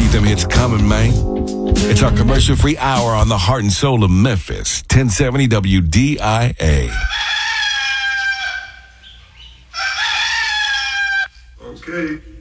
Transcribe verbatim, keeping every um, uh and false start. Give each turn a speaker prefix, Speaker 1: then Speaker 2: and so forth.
Speaker 1: Keep them hits coming, man. It's our commercial-free hour on the heart and soul of Memphis. ten seventy W D I A.
Speaker 2: Okay.